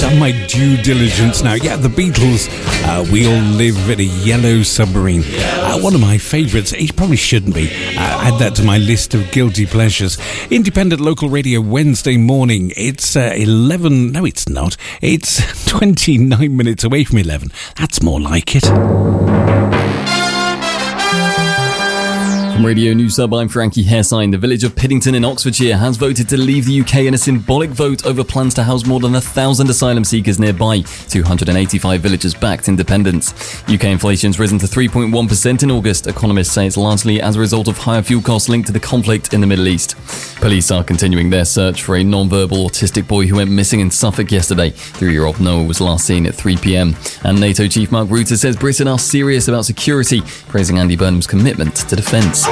done my due diligence now. Yeah, the Beatles, We All Live in a Yellow Submarine. One of my favourites. It probably shouldn't be. Add that to my list of guilty pleasures. Independent local radio Wednesday morning. It's 11... No, it's not. It's 29 minutes away from 11. That's more like it. From Radio News Hub, I'm Frankie Haresine. The village of Piddington in Oxfordshire has voted to leave the UK in a symbolic vote over plans to house more than 1,000 asylum seekers nearby. 285 villagers backed independence. UK inflation's risen to 3.1% in August. Economists say it's largely as a result of higher fuel costs linked to the conflict in the Middle East. Police are continuing their search for a non-verbal autistic boy who went missing in Suffolk yesterday. 3-year-old Noah was last seen at 3 p.m. And NATO Chief Mark Rutte says Britain are serious about security, praising Andy Burnham's commitment to defence.